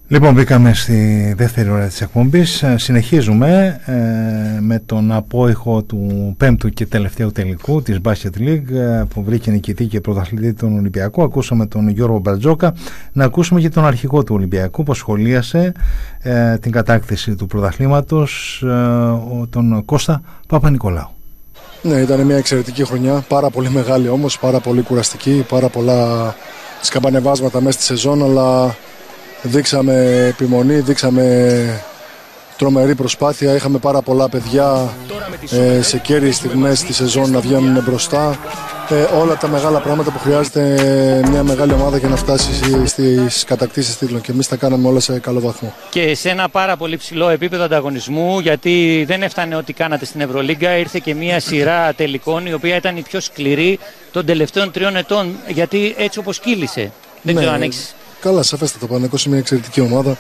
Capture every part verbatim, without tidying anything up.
Λοιπόν, μπήκαμε στη δεύτερη ώρα της εκπομπής. Συνεχίζουμε ε, με τον απόϊχο του πέμπτου και τελευταίου τελικού της Basket League ε, που βρήκε νικητή και πρωταθλητή τον Ολυμπιακό. Ακούσαμε τον Γιώργο Μπαρτζόκα. Να ακούσουμε και τον αρχηγό του Ολυμπιακού που σχολίασε ε, την κατάκτηση του πρωταθλήματος, ε, τον Κώστα Παπα-Νικολάου. Ναι, ήταν μια εξαιρετική χρονιά, πάρα πολύ μεγάλη όμως, πάρα πολύ κουραστική, πάρα πολλά σκαμπανεβάσματα μέσα στη σεζόν, αλλά δείξαμε επιμονή, δείξαμε τρομερή προσπάθεια. Είχαμε πάρα πολλά παιδιά ε, σε κέρδιες στιγμές στη σεζόν να βγαίνουν μπροστά. Ε, όλα τα μεγάλα πράγματα που χρειάζεται μια μεγάλη ομάδα για να φτάσει στις κατακτήσεις τίτλων. Και εμείς τα κάναμε όλα σε καλό βαθμό. Και σε ένα πάρα πολύ ψηλό επίπεδο ανταγωνισμού, γιατί δεν έφτανε ό,τι κάνατε στην Ευρωλίγκα. Ήρθε και μια σειρά τελικών η οποία ήταν η πιο σκληρή των τελευταίων τριών ετών. Γιατί έτσι όπως κύλησε. Δεν ναι, ξέρω αν έχεις... Καλά, σαφέστατα. Ο Παναθηναϊκός είναι μια εξαιρετική ομάδα.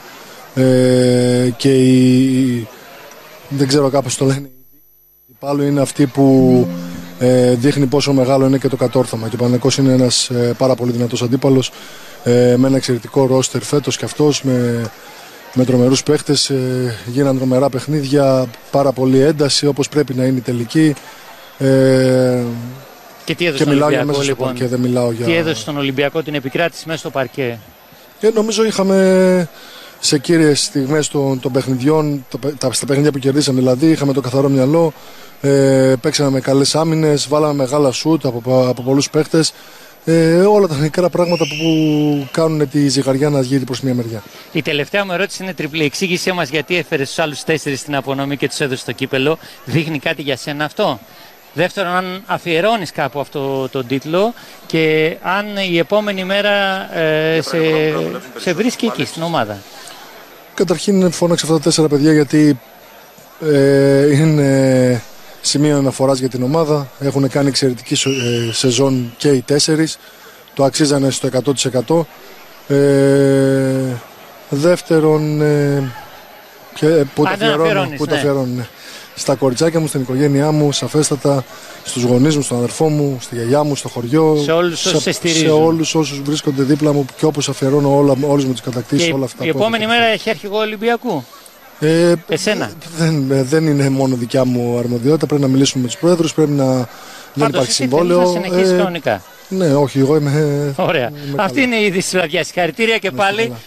Ε, και η... δεν ξέρω, κάπως το λένε. Η Πάλου είναι αυτή που ε, δείχνει πόσο μεγάλο είναι και το κατόρθωμα. Και ο Παναθηναϊκός είναι ένας ε, πάρα πολύ δυνατός αντίπαλος. Ε, με ένα εξαιρετικό ρόστερ φέτος και αυτός. Με, με τρομερούς παίχτες. Ε, γίναν τρομερά παιχνίδια. Πάρα πολύ ένταση όπως πρέπει να είναι η τελική. Ε, και τι έδωσε στον Ολυμπιακό, λοιπόν. Και δεν μιλάω για... Τι έδωσε στον Ολυμπιακό την επικράτηση μέσα στο παρκέ. Και νομίζω είχαμε σε κύριες στιγμές των, των παιχνιδιών, το, τα, στα παιχνίδια που κερδίσαμε δηλαδή, είχαμε το καθαρό μυαλό, ε, παίξαμε με καλές άμυνες, βάλαμε μεγάλα σουτ από, από πολλούς παίχτες. Ε, όλα τα μικρά πράγματα που, που κάνουν τη ζυγαριά να γύρει προς μια μεριά. Η τελευταία μου ερώτηση είναι τριπλή. Εξήγησέ μας γιατί έφερε τους άλλους τέσσερις στην απονομή και τους έδωσε στο κύπελο. Δείχνει κάτι για σένα αυτό? Δεύτερον, αν αφιερώνεις κάπου αυτό τον τίτλο και αν η επόμενη μέρα ε, σε, σε βρίσκει εκεί στην ομάδα. Καταρχήν φώναξε αυτά τα τέσσερα παιδιά γιατί ε, είναι σημείο αναφοράς για την ομάδα. Έχουν κάνει εξαιρετική ε, σεζόν και οι τέσσερις. Το αξίζανε στο εκατό τοις εκατό. Ε, δεύτερον, ε, και, που τα αφιερώνω, που ναι. αφιερώνω στα κοριτσάκια μου, στην οικογένειά μου, σαφέστατα, στους γονείς μου, στον αδερφό μου, στη γιαγιά μου, στο χωριό. Σε όλους όσους σε στηρίζουν. Σε όλους όσους βρίσκονται δίπλα μου και όπως αφιερώνω όλα, όλες μου τις κατακτήσεις, όλα αυτά. Η επόμενη μέρα έχει αρχηγό Ολυμπιακού. Ε, Εσένα. Δεν, δεν είναι μόνο δικιά μου αρμοδιότητα. Πρέπει να μιλήσουμε με τους πρόεδρους, πρέπει να. Πάντως δεν υπάρχει συμβόλαιο. Να συνεχίσει ε, κανονικά. Ναι, όχι, εγώ είμαι. Ωραία. Είμαι Αυτή είναι η είδηση της βραδιάς. Συγχαρητήρια και πάλι. Καλά.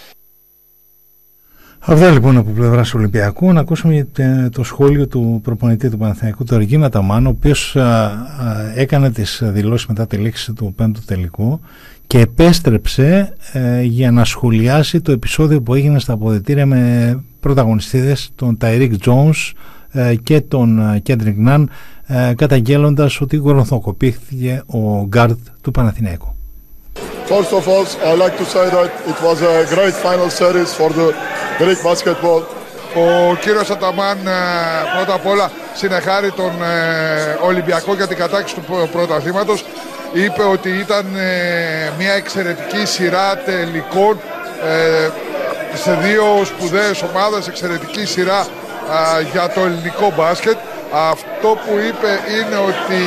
Αυτά λοιπόν από πλευράς Ολυμπιακού. Να ακούσουμε το σχόλιο του προπονητή του Παναθηναϊκού, του Αργίνα Ταμάν, ο οποίος α, α, έκανε τις δηλώσεις μετά τη λήξη του πέμπτου τελικού και επέστρεψε ε, για να σχολιάσει το επεισόδιο που έγινε στα αποδυτήρια με πρωταγωνιστές τον Ταϊρίκ Τζόνς ε, και τον Κέντρικ Ναν, ε, καταγγέλλοντας ότι γροθοκοπήθηκε ο γκάρντ του Παναθηναϊκού. First of all, I like to say that it was a great final series for the Greek basketball. Ο κύριος Αταμάν πρώτα απ' όλα συνεχάρει τον Ολυμπιακό για την κατάκτηση του πρωταθλήματος. Είπε ότι ήταν μια εξαιρετική σειρά τελικών σε δύο σπουδαίες ομάδες, εξαιρετική σειρά για το ελληνικό μπάσκετ. Αυτό που είπε είναι ότι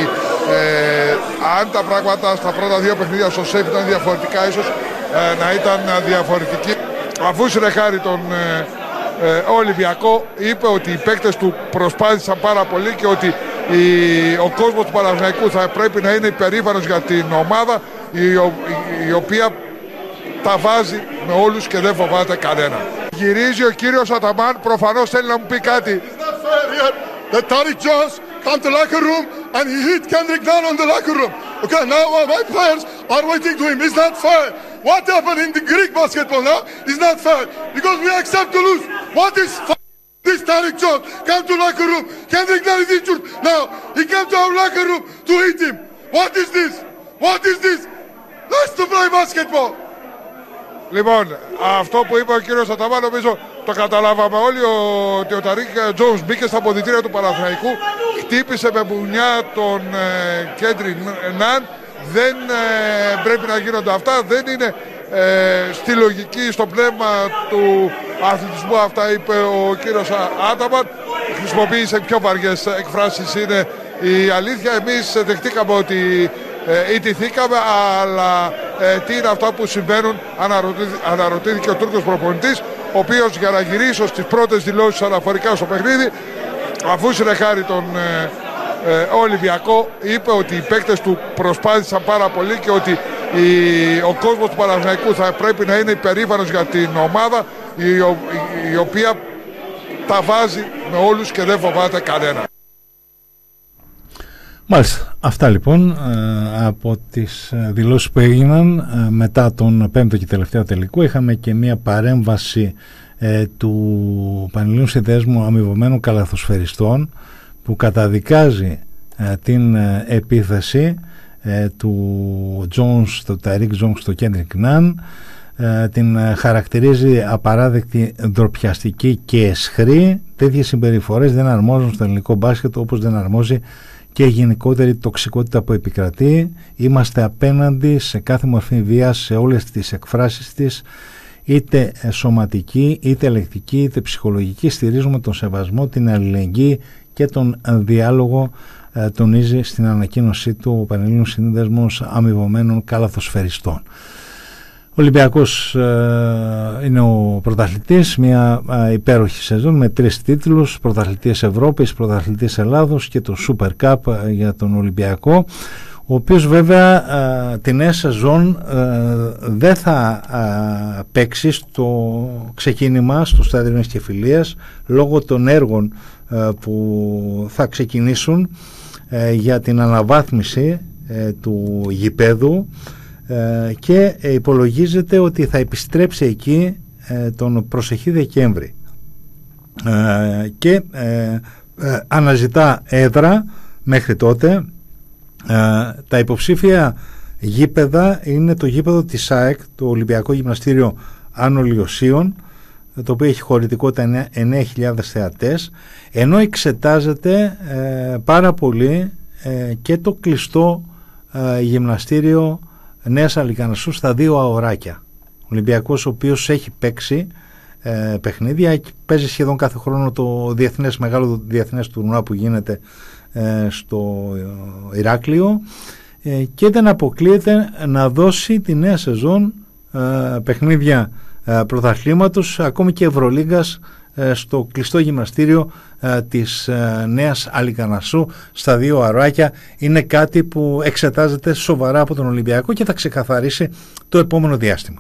ε, αν τα πράγματα στα πρώτα δύο παιχνίδια στο σεφ ήταν διαφορετικά, ίσως ε, να ήταν διαφορετική. Αφού συνεχάρει τον ε, ε, Ολυμπιακό, είπε ότι οι παίκτες του προσπάθησαν πάρα πολύ και ότι η, ο κόσμος του Παναθηναϊκού θα πρέπει να είναι υπερήφανος για την ομάδα, η, η, η οποία τα βάζει με όλους και δεν φοβάται κανένα. Γυρίζει ο κύριος Αταμάν, προφανώς θέλει να μου πει κάτι. That Tariq Jones come to locker room and he hit Kendrick Nunn on the locker room. Okay, now my players are waiting to him. It's not fair. What happened in the Greek basketball now is not fair because we accept to lose. What is fair? This Tariq Jones come to locker room. Kendrick Nunn is injured. Now he came to our locker room to hit him. What is this? What is this? Let's to play basketball. Λοιπόν, αυτό που είπε ο κύριος Αταμάν νομίζω το καταλάβαμε όλοι, ότι ο Ταρίκ Τζόνς μπήκε στα αποδυτήρια του Παναθηναϊκού, χτύπησε με μπουνιά τον Κέντρικ Ναν. Δεν ε, πρέπει να γίνονται αυτά, δεν είναι ε, στη λογική, στο πνεύμα του αθλητισμού, αυτά είπε ο κύριος Αταμάν. Χρησιμοποίησε πιο βαριές εκφράσεις, είναι η αλήθεια. Εμείς δεχτήκαμε ότι ε, ιτηθήκαμε, αλλά ε, τι είναι αυτά που συμβαίνουν, αναρωτήθηκε, αναρωτήθηκε ο Τούρκος προπονητής, ο οποίος για να γυρίσω στις πρώτες δηλώσεις αναφορικά στο παιχνίδι, αφού συνεχάρει τον ε, ε, Ολυμπιακό, είπε ότι οι παίκτες του προσπάθησαν πάρα πολύ και ότι η, ο κόσμος του Παναθηναϊκού θα πρέπει να είναι υπερήφανος για την ομάδα, η, η, η οποία τα βάζει με όλους και δεν φοβάται κανένα. Μάλιστα, αυτά λοιπόν από τις δηλώσεις που έγιναν μετά τον πέμπτο και τελευταίο τελικό. Είχαμε και μια παρέμβαση ε, του Πανελλήνιου Συνδέσμου Αμοιβωμένων Καλαθοσφαιριστών, που καταδικάζει ε, την ε, επίθεση ε, του Jones, του Ταρίκ Jones στο Κέντρικ Ναν, ε, την χαρακτηρίζει απαράδεκτη, ντροπιαστική και αισχρή. Τέτοιες συμπεριφορές δεν αρμόζουν στο ελληνικό μπάσκετ, όπως δεν αρμόζει και η γενικότερη τοξικότητα που επικρατεί. Είμαστε απέναντι σε κάθε μορφή βίας, σε όλες τις εκφράσεις της, είτε σωματική, είτε ελεκτική, είτε ψυχολογική. Στηρίζουμε τον σεβασμό, την αλληλεγγύη και τον διάλογο, ε, τονίζει στην ανακοίνωσή του ο Πανελλήνιος Σύνδεσμος Αμοιβωμένων Καλαθοσφαιριστών. Ο Ολυμπιακός ε, είναι ο πρωταθλητής, μια ε, υπέροχη σεζόν με τρεις τίτλους, πρωταθλητής Ευρώπης, πρωταθλητής Ελλάδος και το Super Cup ε, για τον Ολυμπιακό, ο οποίος βέβαια ε, την νέα σεζόν ε, δεν θα ε, παίξει στο ξεκίνημα στο Στάδιο Νέας Κεφυλίας, λόγω των έργων ε, που θα ξεκινήσουν ε, για την αναβάθμιση ε, του γηπέδου, και υπολογίζεται ότι θα επιστρέψει εκεί τον προσεχή Δεκέμβρη και αναζητά έδρα μέχρι τότε. Τα υποψήφια γήπεδα είναι το γήπεδο της ΑΕΚ, το Ολυμπιακό Γυμναστήριο Άνω Λιωσίων, το οποίο έχει χωρητικότητα εννέα χιλιάδες θεατές, ενώ εξετάζεται πάρα πολύ και το κλειστό γυμναστήριο Νέας Αλικανασσού στα δύο αοράκια. Ο Ολυμπιακός, ο οποίος έχει παίξει ε, παιχνίδια, παίζει σχεδόν κάθε χρόνο το διεθνές, μεγάλο διεθνές τουρνουά που γίνεται ε, στο Ηράκλειο, ε, και δεν αποκλείεται να δώσει τη νέα σεζόν ε, παιχνίδια ε, πρωταθλήματος, ακόμη και Ευρωλίγκας, ε, στο κλειστό γυμναστήριο ε, της ε, Νέας Αλικανασσού στα δύο αοράκια. Είναι κάτι που εξετάζεται σοβαρά από τον Ολυμπιακό και θα ξεκαθαρίσει το επόμενο διάστημα.